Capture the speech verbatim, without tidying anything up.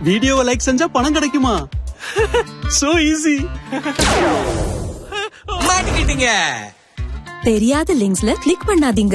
வீடியோவை லைக் செஞ்சா பணம் கிடைக்குமா? So easy. மாட்டிக்கிட்டீங்க. தெரியாத லிங்க்ஸ்ல கிளிக் பண்ணாதீங்க.